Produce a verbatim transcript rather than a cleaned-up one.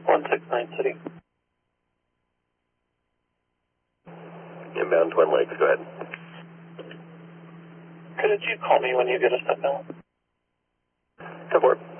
one six nine City. Inbound Twin Lakes, go ahead. Could you call me when you get a step down? Go for it.